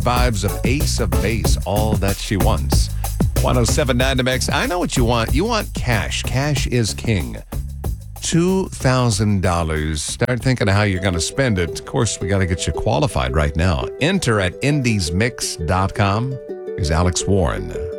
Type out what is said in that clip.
vibes of Ace of Base, All That She Wants. 107.9 The Mix. I know what you want. You want cash. Cash is king. $2,000. Start thinking of how you're going to spend it. Of course, we got to get you qualified right now. Enter at indiesmix.com. Here's Alex Warren.